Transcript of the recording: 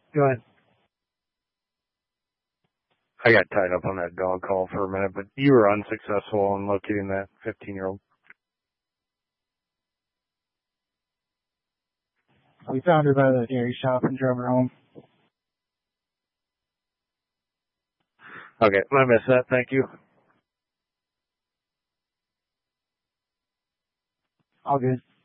Go ahead. I got tied up on that dog call for a minute, but you were unsuccessful in locating that 15-year-old. We found her by the dairy shop and drove her home. Okay, I missed that. Thank you. All good.